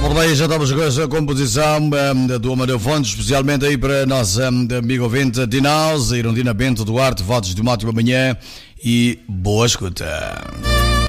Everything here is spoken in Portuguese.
Bem, já estamos com essa composição do Amadeu Fontes, especialmente aí para a nossa amiga ouvinte Dinaus, Irondina Bento Duarte, votos de uma ótima manhã e boa escuta.